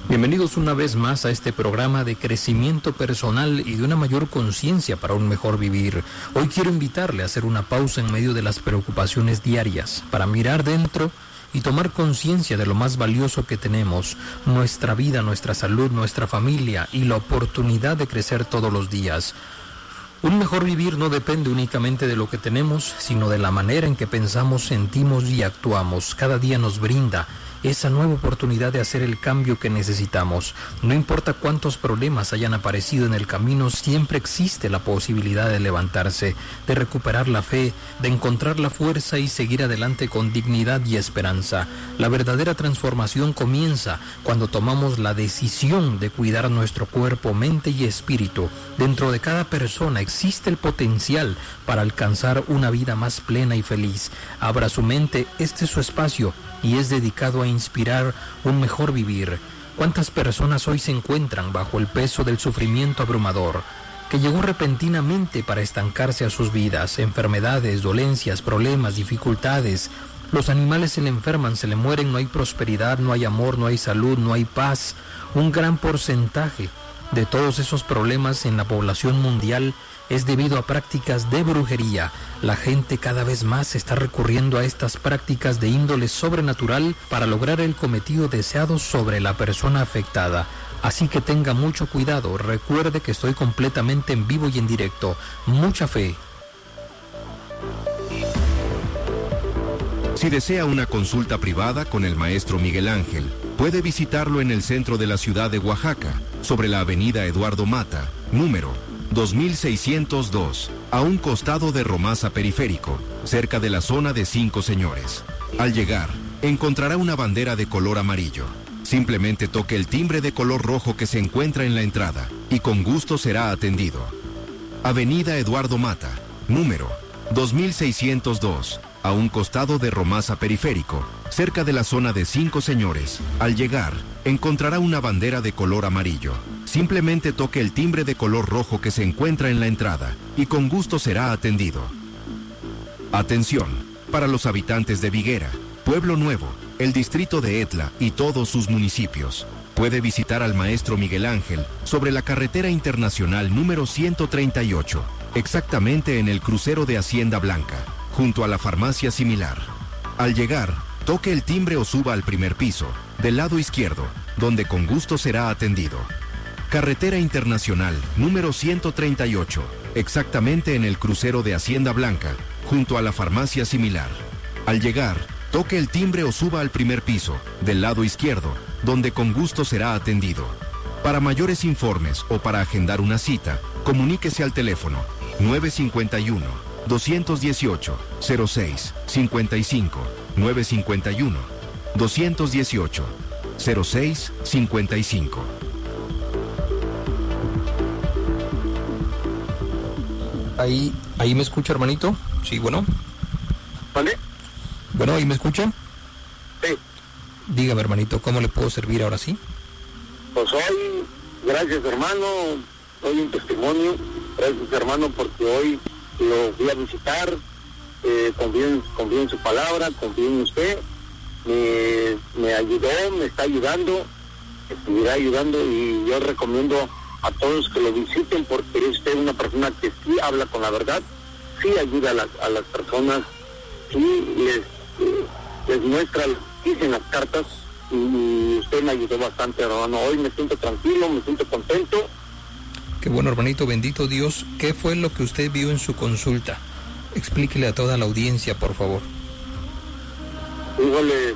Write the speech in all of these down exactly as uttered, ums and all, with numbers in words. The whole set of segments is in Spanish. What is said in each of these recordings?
Bienvenidos una vez más a este programa de crecimiento personal y de una mayor conciencia para un mejor vivir. Hoy quiero invitarle a hacer una pausa en medio de las preocupaciones diarias para mirar dentro y tomar conciencia de lo más valioso que tenemos, nuestra vida, nuestra salud, nuestra familia y la oportunidad de crecer todos los días. Un mejor vivir no depende únicamente de lo que tenemos, sino de la manera en que pensamos, sentimos y actuamos. Cada día nos brinda esa nueva oportunidad de hacer el cambio que necesitamos. No importa cuántos problemas hayan aparecido en el camino, siempre existe la posibilidad de levantarse, de recuperar la fe, de encontrar la fuerza y seguir adelante con dignidad y esperanza. La verdadera transformación comienza cuando tomamos la decisión de cuidar nuestro cuerpo, mente y espíritu. Dentro de cada persona existe el potencial para alcanzar una vida más plena y feliz. Abra su mente, este es su espacio y es dedicado a inspirar un mejor vivir. ¿Cuántas personas hoy se encuentran bajo el peso del sufrimiento abrumador, que llegó repentinamente para estancarse a sus vidas? Enfermedades, dolencias, problemas, dificultades. Los animales se le enferman, se le mueren, no hay prosperidad, no hay amor, no hay salud, no hay paz. Un gran porcentaje de todos esos problemas en la población mundial es debido a prácticas de brujería. La gente cada vez más está recurriendo a estas prácticas de índole sobrenatural para lograr el cometido deseado sobre la persona afectada. Así que tenga mucho cuidado, recuerde que estoy completamente en vivo y en directo. Mucha fe. Si desea una consulta privada con el maestro Miguel Ángel, puede visitarlo en el centro de la ciudad de Oaxaca, sobre la avenida Eduardo Mata, número dos mil seiscientos dos, a un costado de Romasa Periférico, cerca de la zona de Cinco Señores. Al llegar, encontrará una bandera de color amarillo. Simplemente toque el timbre de color rojo que se encuentra en la entrada y con gusto será atendido. Avenida Eduardo Mata, número dos mil seiscientos dos, a un costado de Romasa Periférico, cerca de la zona de Cinco Señores. Al llegar, encontrará una bandera de color amarillo. Simplemente toque el timbre de color rojo que se encuentra en la entrada y con gusto será atendido. Atención, para los habitantes de Viguera, Pueblo Nuevo, el distrito de Etla y todos sus municipios. Puede visitar al maestro Miguel Ángel sobre la carretera internacional número ciento treinta y ocho, exactamente en el crucero de Hacienda Blanca, junto a la farmacia Similar. Al llegar, toque el timbre o suba al primer piso, del lado izquierdo, donde con gusto será atendido. Carretera Internacional número ciento treinta y ocho, exactamente en el crucero de Hacienda Blanca, junto a la farmacia Similar. Al llegar, toque el timbre o suba al primer piso, del lado izquierdo, donde con gusto será atendido. Para mayores informes o para agendar una cita, comuníquese al teléfono nueve cinco uno, dos uno ocho, cero seis cinco cinco, nueve cinco uno, dos uno ocho, cero seis cinco cinco. Ahí, ahí me escucha, hermanito. Sí, bueno. ¿Vale? Bueno, ¿ahí me escucha? Sí. Dígame, hermanito, ¿cómo le puedo servir ahora sí? Pues hoy, gracias, hermano, doy un testimonio. Gracias, hermano, porque hoy lo fui a visitar. Eh, confío, en, confío en su palabra, confío en usted. Me, me ayudó, me está ayudando, me seguirá ayudando y yo recomiendo a todos que lo visiten porque es usted una persona que sí habla con la verdad, sí ayuda a las, a las personas, sí les, eh, les muestra lo que dicen las cartas y usted me ayudó bastante, hermano. Hoy me siento tranquilo, me siento contento. Qué bueno, hermanito, bendito Dios. ¿Qué fue lo que usted vio en su consulta? Explíquele a toda la audiencia, por favor. Híjole,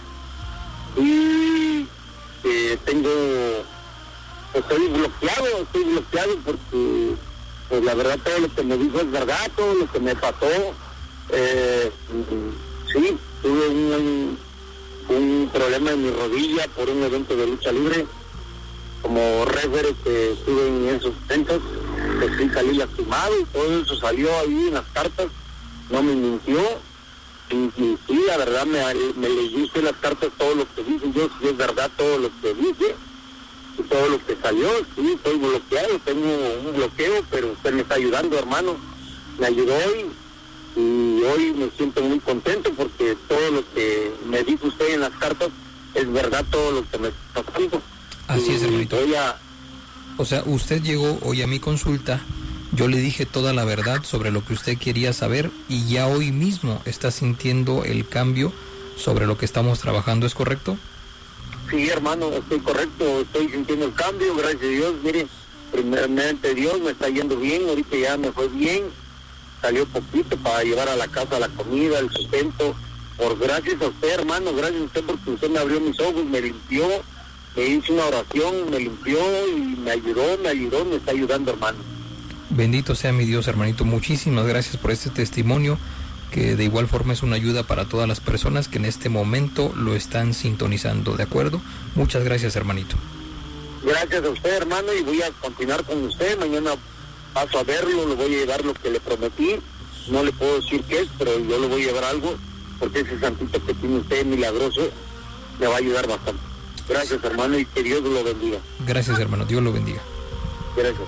y eh, tengo... Estoy bloqueado, estoy bloqueado porque, pues la verdad, todo lo que me dijo es verdad, todo lo que me pasó. Eh, sí, tuve un, un problema en mi rodilla por un evento de lucha libre. Como referee que estuve en esos eventos, pues sí salí lastimado y todo eso salió ahí en las cartas, no me mintió. Y, y sí, la verdad, me, me leíste las cartas, todo lo que dije yo, si es verdad todo lo que dije. Y todo lo que salió, sí, estoy bloqueado, tengo un bloqueo, pero usted me está ayudando, hermano. Me ayudó hoy y hoy me siento muy contento porque todo lo que me dijo usted en las cartas es verdad, todo lo que me está pasando. Así es, hermanito. Voy a... O sea, usted llegó hoy a mi consulta, yo le dije toda la verdad sobre lo que usted quería saber y ya hoy mismo está sintiendo el cambio sobre lo que estamos trabajando, ¿es correcto? Sí, hermano, estoy correcto, estoy sintiendo el cambio, gracias a Dios. Mire, primeramente Dios, me está yendo bien, ahorita ya me fue bien, salió poquito para llevar a la casa la comida, el sustento. Por gracias a usted, hermano, gracias a usted porque usted me abrió mis ojos, me limpió, me hizo una oración, me limpió y me ayudó, me ayudó, me está ayudando, hermano. Bendito sea mi Dios, hermanito, muchísimas gracias por este testimonio, que de igual forma es una ayuda para todas las personas que en este momento lo están sintonizando, ¿de acuerdo? Muchas gracias, hermanito. Gracias a usted, hermano, y voy a continuar con usted. Mañana paso a verlo, le voy a llevar lo que le prometí. No le puedo decir qué es, pero yo le voy a llevar algo, porque ese santito que tiene usted milagroso me va a ayudar bastante. Gracias, hermano, y que Dios lo bendiga. Gracias, hermano, Dios lo bendiga. Gracias.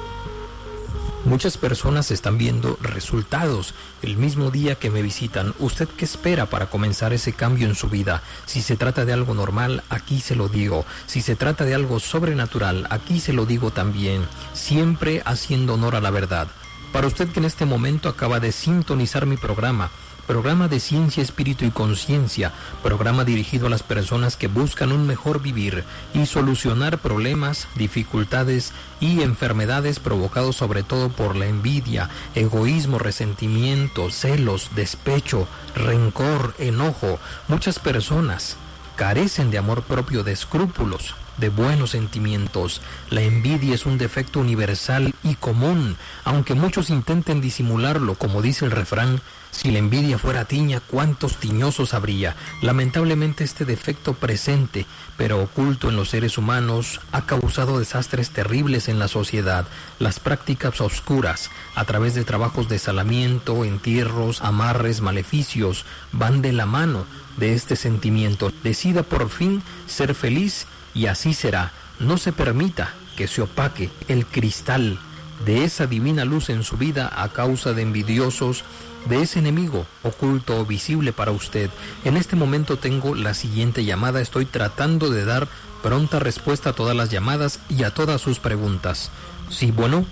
Muchas personas están viendo resultados el mismo día que me visitan. ¿Usted qué espera para comenzar ese cambio en su vida? Si se trata de algo normal, aquí se lo digo. Si se trata de algo sobrenatural, aquí se lo digo también. Siempre haciendo honor a la verdad. Para usted que en este momento acaba de sintonizar mi programa, programa de ciencia, espíritu y conciencia, programa dirigido a las personas que buscan un mejor vivir y solucionar problemas, dificultades y enfermedades provocados sobre todo por la envidia, egoísmo, resentimiento, celos, despecho, rencor, enojo. Muchas personas carecen de amor propio, de escrúpulos, de buenos sentimientos. La envidia es un defecto universal y común, aunque muchos intenten disimularlo, como dice el refrán: si la envidia fuera tiña, ¿cuántos tiñosos habría? Lamentablemente este defecto presente, pero oculto en los seres humanos, ha causado desastres terribles en la sociedad. Las prácticas oscuras, a través de trabajos de salamiento, entierros, amarres, maleficios, van de la mano de este sentimiento. Decida por fin ser feliz y así será. No se permita que se opaque el cristal de esa divina luz en su vida a causa de envidiosos, de ese enemigo oculto o visible para usted. En este momento tengo la siguiente llamada. Estoy tratando de dar pronta respuesta a todas las llamadas y a todas sus preguntas. Sí, bueno.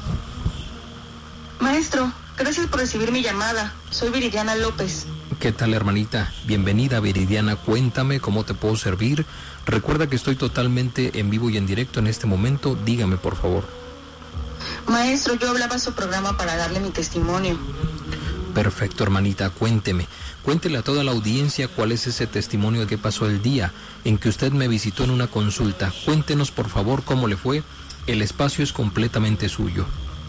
Maestro, gracias por recibir mi llamada. Soy Viridiana López. ¿Qué tal, hermanita? Bienvenida, Viridiana. Cuéntame cómo te puedo servir. Recuerda que estoy totalmente en vivo y en directo en este momento. Dígame, por favor. Maestro, yo hablaba a su programa para darle mi testimonio. Perfecto, hermanita, cuénteme. Cuéntele a toda la audiencia cuál es ese testimonio de qué pasó el día en que usted me visitó en una consulta. Cuéntenos, por favor, cómo le fue. El espacio es completamente suyo.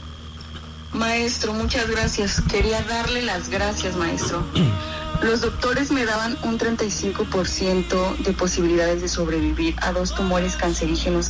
Maestro, muchas gracias. Quería darle las gracias, maestro. Los doctores me daban un treinta y cinco por ciento de posibilidades de sobrevivir a dos tumores cancerígenos.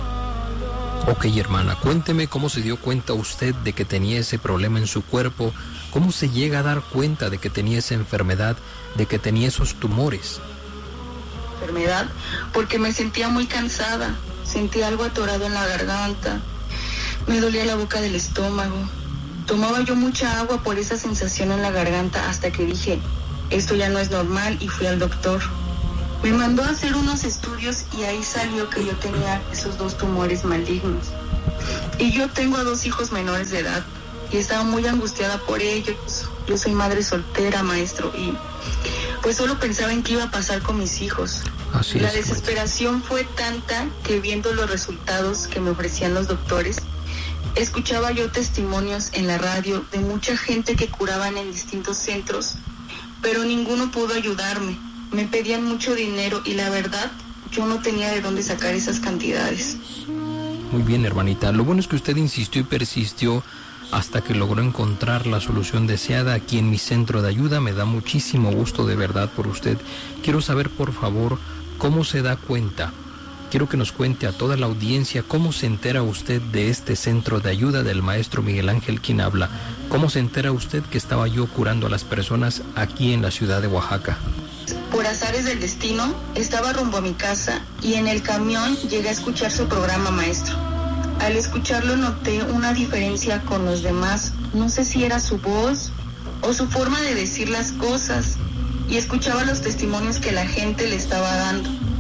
Ok, hermana, cuénteme cómo se dio cuenta usted de que tenía ese problema en su cuerpo. ¿Cómo se llega a dar cuenta de que tenía esa enfermedad, de que tenía esos tumores? Enfermedad, porque me sentía muy cansada, sentía algo atorado en la garganta, me dolía la boca del estómago. Tomaba yo mucha agua por esa sensación en la garganta hasta que dije, esto ya no es normal, y fui al doctor. Me mandó a hacer unos estudios y ahí salió que yo tenía esos dos tumores malignos. Y yo tengo a dos hijos menores de edad y estaba muy angustiada por ellos. Yo soy madre soltera, maestro, y pues solo pensaba en qué iba a pasar con mis hijos. Así La es, desesperación fue tanta que, viendo los resultados que me ofrecían los doctores, escuchaba yo testimonios en la radio de mucha gente que curaban en distintos centros, pero ninguno pudo ayudarme. Me pedían mucho dinero y la verdad, yo no tenía de dónde sacar esas cantidades. Muy bien, hermanita. Lo bueno es que usted insistió y persistió hasta que logró encontrar la solución deseada aquí en mi centro de ayuda. Me da muchísimo gusto de verdad por usted. Quiero saber, por favor, cómo se da cuenta. Quiero que nos cuente a toda la audiencia cómo se entera usted de este centro de ayuda del maestro Miguel Ángel quien habla. ¿Cómo se entera usted que estaba yo curando a las personas aquí en la ciudad de Oaxaca? Por azares del destino, estaba rumbo a mi casa y en el camión llegué a escuchar su programa, maestro. Al escucharlo noté una diferencia con los demás. No sé si era su voz o su forma de decir las cosas, y escuchaba los testimonios que la gente le estaba dando.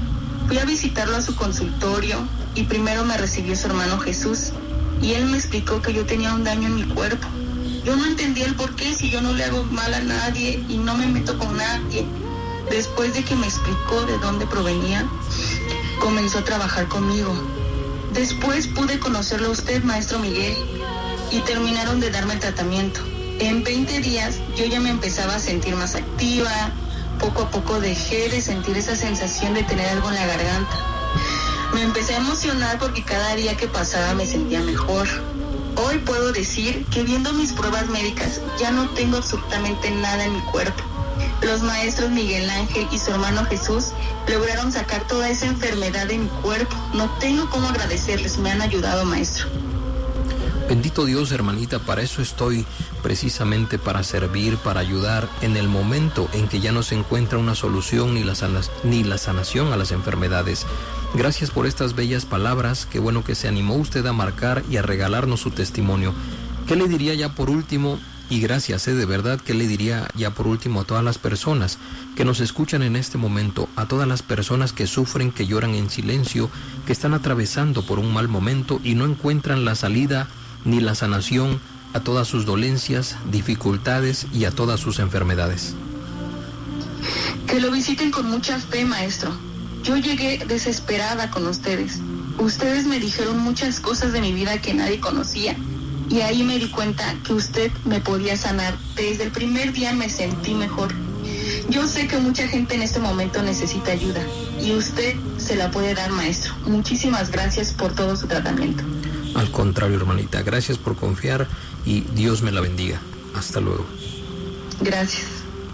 Fui a visitarlo a su consultorio y primero me recibió su hermano Jesús y él me explicó que yo tenía un daño en mi cuerpo. Yo no entendía el por qué si yo no le hago mal a nadie y no me meto con nadie. Después de que me explicó de dónde provenía, comenzó a trabajar conmigo. Después pude conocerlo a usted, maestro Miguel, y terminaron de darme el tratamiento. En veinte días yo ya me empezaba a sentir más activa. Poco a poco dejé de sentir esa sensación de tener algo en la garganta. Me empecé a emocionar porque cada día que pasaba me sentía mejor. Hoy puedo decir que viendo mis pruebas médicas ya no tengo absolutamente nada en mi cuerpo. Los maestros Miguel Ángel y su hermano Jesús lograron sacar toda esa enfermedad de mi cuerpo. No tengo cómo agradecerles, me han ayudado, maestro. Bendito Dios, hermanita, para eso estoy, precisamente para servir, para ayudar en el momento en que ya no se encuentra una solución ni la, sana, ni la sanación a las enfermedades. Gracias por estas bellas palabras, qué bueno que se animó usted a marcar y a regalarnos su testimonio. ¿Qué le diría ya por último? Y gracias, ¿eh? De verdad, ¿qué le diría ya por último a todas las personas que nos escuchan en este momento, a todas las personas que sufren, que lloran en silencio, que están atravesando por un mal momento y no encuentran la salida ni la sanación a todas sus dolencias, dificultades y a todas sus enfermedades? Que lo visiten con mucha fe, maestro. Yo llegué desesperada con ustedes. Ustedes me dijeron muchas cosas de mi vida que nadie conocía. Y ahí me di cuenta que usted me podía sanar. Desde el primer día me sentí mejor. Yo sé que mucha gente en este momento necesita ayuda. Y usted se la puede dar, maestro. Muchísimas gracias por todo su tratamiento. Al contrario, hermanita, gracias por confiar y Dios me la bendiga. Hasta luego. Gracias.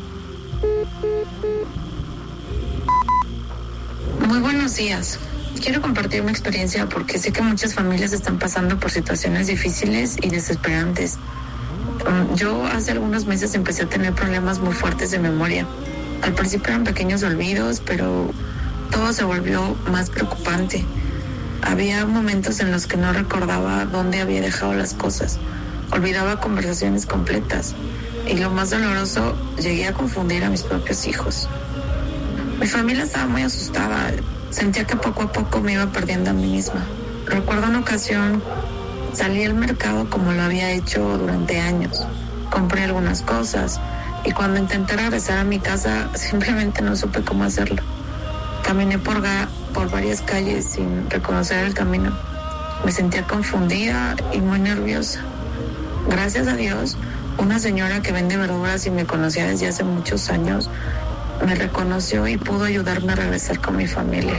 Muy buenos días. Quiero compartir mi experiencia porque sé que muchas familias están pasando por situaciones difíciles y desesperantes. Yo hace algunos meses empecé a tener problemas muy fuertes de memoria. Al principio eran pequeños olvidos, pero todo se volvió más preocupante. Había momentos en los que no recordaba dónde había dejado las cosas. Olvidaba conversaciones completas. Y lo más doloroso, llegué a confundir a mis propios hijos. Mi familia estaba muy asustada. Sentía que poco a poco me iba perdiendo a mí misma. Recuerdo una ocasión, salí al mercado como lo había hecho durante años. Compré algunas cosas y cuando intenté regresar a mi casa, simplemente no supe cómo hacerlo. Caminé por, ga- por varias calles sin reconocer el camino. Me sentía confundida y muy nerviosa. Gracias a Dios, una señora que vende verduras y me conocía desde hace muchos años, me reconoció y pudo ayudarme a regresar con mi familia.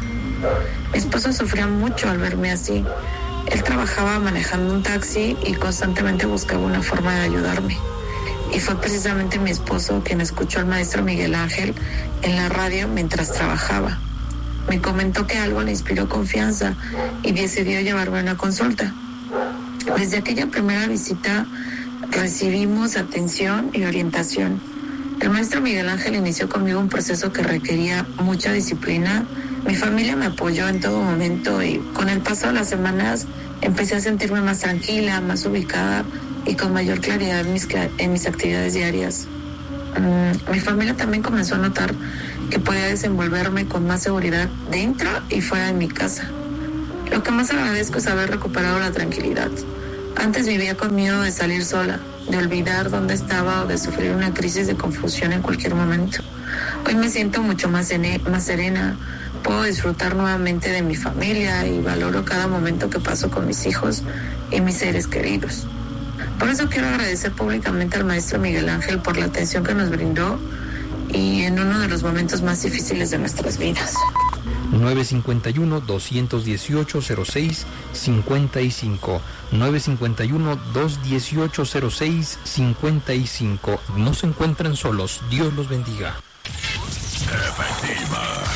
Mi esposo sufría mucho al verme así. Él trabajaba manejando un taxi y constantemente buscaba una forma de ayudarme. Y fue precisamente mi esposo quien escuchó al maestro Miguel Ángel en la radio mientras trabajaba. Me comentó que algo le inspiró confianza y decidió llevarme a una consulta. Desde aquella primera visita recibimos atención y orientación. El maestro Miguel Ángel inició conmigo un proceso que requería mucha disciplina. Mi familia me apoyó en todo momento y con el paso de las semanas empecé a sentirme más tranquila, más ubicada y con mayor claridad en mis, en mis actividades diarias. Um, mi familia también comenzó a notar que podía desenvolverme con más seguridad dentro y fuera de mi casa. Lo que más agradezco es haber recuperado la tranquilidad. Antes vivía con miedo de salir sola, de olvidar dónde estaba o de sufrir una crisis de confusión en cualquier momento. Hoy me siento mucho más, sene- más serena, puedo disfrutar nuevamente de mi familia y valoro cada momento que paso con mis hijos y mis seres queridos. Por eso quiero agradecer públicamente al maestro Miguel Ángel por la atención que nos brindó y en uno de los momentos más difíciles de nuestras vidas. nueve cinco uno, dos uno ocho, cero seis cinco cinco. nueve cinco uno, dos uno ocho, cero seis cinco cinco. No se encuentran solos. Dios los bendiga. Efectiva.